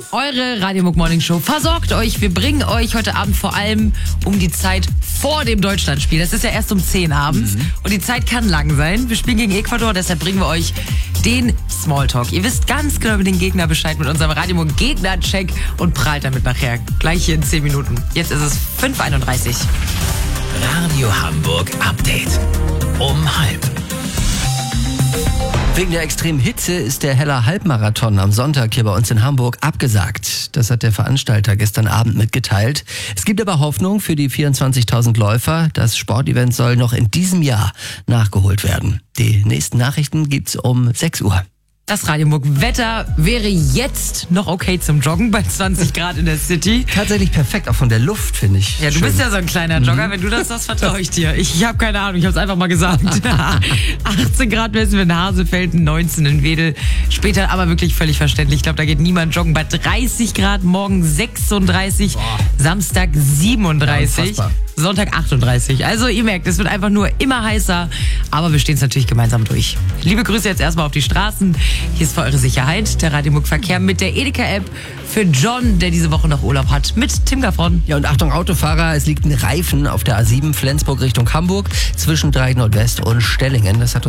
eure Radio Muck Morning Show versorgt euch. Wir bringen euch heute Abend vor allem um die Zeit vor dem Deutschlandspiel. Das ist ja erst um 10 abends und die Zeit kann lang sein. Wir spielen gegen Ecuador, deshalb bringen wir euch den Smalltalk. Ihr wisst ganz genau über den Gegner Bescheid mit unserem Radio Muck Gegner-Check und prahlt damit nachher. Gleich hier in 10 Minuten. Jetzt ist es 5:31. Radio Hamburg Update. Um 12:30. Wegen der extremen Hitze ist der Heller Halbmarathon am Sonntag hier bei uns in Hamburg abgesagt. Das hat der Veranstalter gestern Abend mitgeteilt. Es gibt aber Hoffnung für die 24.000 Läufer. Das Sportevent soll noch in diesem Jahr nachgeholt werden. Die nächsten Nachrichten gibt's um 6 Uhr. Das Radio Muck Wetter wäre jetzt noch okay zum Joggen bei 20 Grad in der City. Tatsächlich perfekt, auch von der Luft, finde ich. Ja, du bist ja so ein kleiner Jogger. Wenn du das sagst, vertraue ich dir. Ich habe keine Ahnung, ich habe es einfach mal gesagt. 18 Grad messen wir in Haselfelden, 19 in Wedel. Später aber wirklich völlig verständlich. Ich glaube, da geht niemand joggen. Bei 30 Grad, morgen 36, Samstag 37, ja, Sonntag 38. Also ihr merkt, es wird einfach nur immer heißer. Aber wir stehen es natürlich gemeinsam durch. Liebe Grüße jetzt erstmal auf die Straßen. Hier ist für eure Sicherheit der Radio Muck Verkehr mit der Edeka-App für John, der diese Woche noch Urlaub hat, mit Tim Gaffron. Ja, und Achtung Autofahrer, es liegt ein Reifen auf der A7 Flensburg Richtung Hamburg zwischen Dreieck Nordwest und Stellingen. Das hat